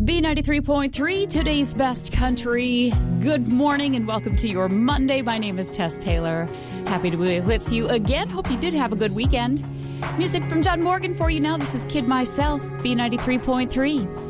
B93.3, today's best country. Good morning and welcome to your Monday. My name is Tess Taylor. Happy to be with you again. Hope you did have a good weekend. Music from John Morgan for you now. This is Kid Myself, B93.3.